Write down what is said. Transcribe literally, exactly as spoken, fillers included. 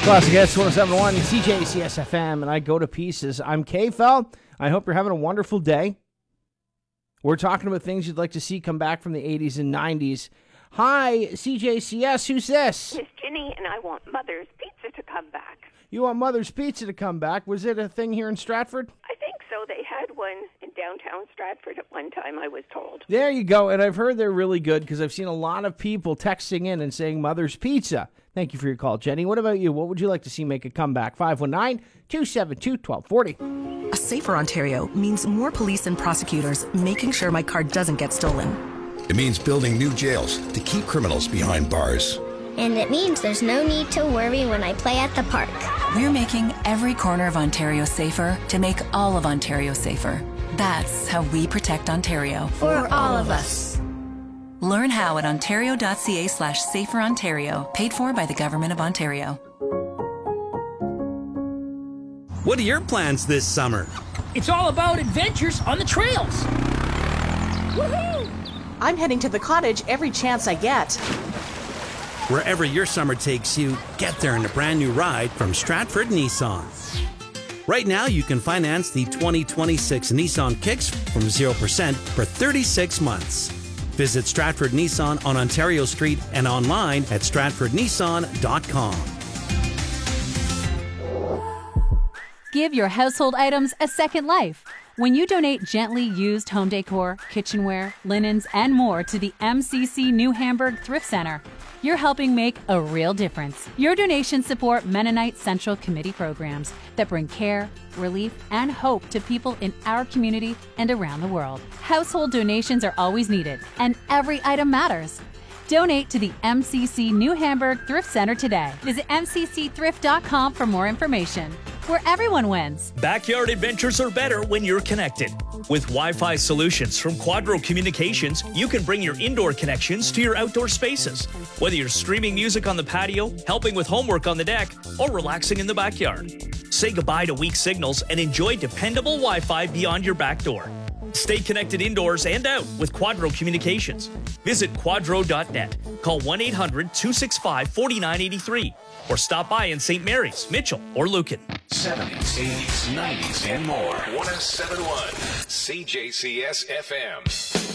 Classic S one oh seven point one, C J C S F M, and I go to pieces. I'm K-Fel. I hope you're having a wonderful day. We're talking about things you'd like to see come back from the eighties and nineties. Hi, C J C S, who's this? Miss Ginny, and I want Mother's Pizza to come back. You want Mother's Pizza to come back? Was it a thing here in Stratford? I think so. They had one in downtown Stratford at one time, I was told. There you go, and I've heard they're really good because I've seen a lot of people texting in and saying Mother's Pizza. Thank you for your call, Jenny. What about you? What would you like to see make a comeback? five one nine, two seven two, one two four zero. A safer Ontario means more police and prosecutors making sure my car doesn't get stolen. It means building new jails to keep criminals behind bars. And it means there's no need to worry when I play at the park. We're making every corner of Ontario safer to make all of Ontario safer. That's how we protect Ontario. For all of us. Learn how at ontario.ca slash safer Ontario, paid for by the Government of Ontario. What are your plans this summer? It's all about adventures on the trails. Woohoo! I'm heading to the cottage every chance I get. Wherever your summer takes you, get there in a brand new ride from Stratford Nissan. Right now, you can finance the twenty twenty-six Nissan Kicks from zero percent for thirty-six months. Visit Stratford Nissan on Ontario Street and online at stratford nissan dot com. Give your household items a second life. When you donate gently used home decor, kitchenware, linens, and more to the M C C New Hamburg Thrift Center, you're helping make a real difference. Your donations support Mennonite Central Committee programs that bring care, relief, and hope to people in our community and around the world. Household donations are always needed, and every item matters. Donate to the M C C New Hamburg Thrift Center today. Visit m c c thrift dot com for more information, where everyone wins. Backyard adventures are better when you're connected. With Wi-Fi solutions from Quadro Communications, you can bring your indoor connections to your outdoor spaces. Whether you're streaming music on the patio, helping with homework on the deck, or relaxing in the backyard. Say goodbye to weak signals and enjoy dependable Wi-Fi beyond your back door. Stay connected indoors and out with Quadro Communications. Visit quadro dot net. Call one eight hundred, two six five, four nine eight three or stop by in Saint Mary's, Mitchell, or Lucan. seventies, eighties, nineties, and more. one oh seven point one C J C S F M.